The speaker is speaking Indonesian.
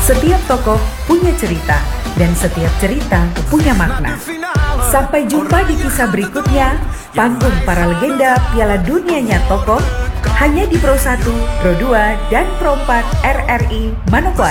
Setiap tokoh punya cerita, dan setiap cerita punya makna. Sampai jumpa di kisah berikutnya, panggung para legenda Piala Dunianya tokoh, hanya di Pro 1, Pro 2, dan Pro 4 RRI Manokwari.